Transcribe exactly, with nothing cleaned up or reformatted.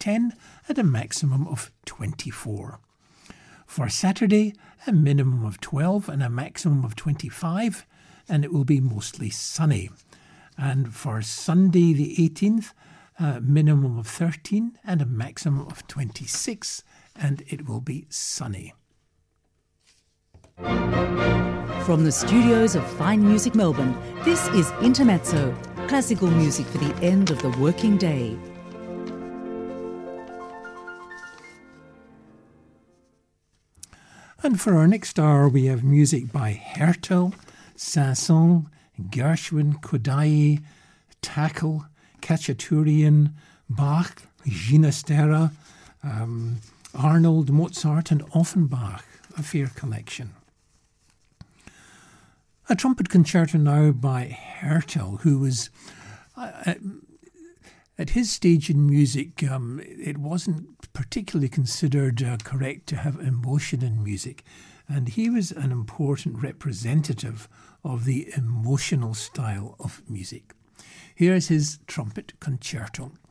ten and a maximum of twenty-four. For Saturday, a minimum of twelve and a maximum of twenty-five, and it will be mostly sunny. And for Sunday the eighteenth, a minimum of thirteen and a maximum of twenty-six, and it will be sunny. From the studios of Fine Music Melbourne, this is Intermezzo, classical music for the end of the working day. And for our next hour, we have music by Hertel, Saint-Saëns, Gershwin, Kodály, Tackle, Khachaturian, Bach, Ginastera, um, Arnold, Mozart and Offenbach, a fair collection. A trumpet concerto now by Hertel, who was, uh, at his stage in music, um, it wasn't particularly considered uh, correct to have emotion in music. And he was an important representative of the emotional style of music. Here is his trumpet concerto.